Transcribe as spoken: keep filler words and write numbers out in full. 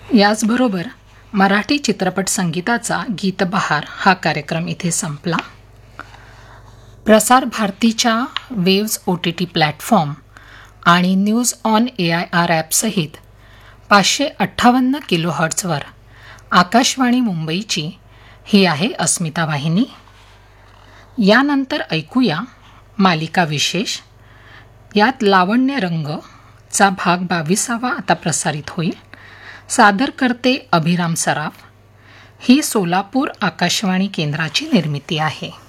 याचबरोबर मराठी चित्रपट संगीताचा गीतबहार हा कार्यक्रम इथे संपला. प्रसार भारतीच्या waves O T T platform आणि news on A I R ॲपसहित पाचशे अठ्ठावन्न किलो हर्ट्झवर आकाशवाणी मुंबईची ही आहे अस्मिता वाहिनी. यानंतर ऐकूया मालिका विशेष. यात लावण्य रंग चा भाग बावीसावा आता प्रसारित होईल. सादर करते अभिराम सराफ. ही सोलापूर आकाशवाणी केंद्राची निर्मिती आहे.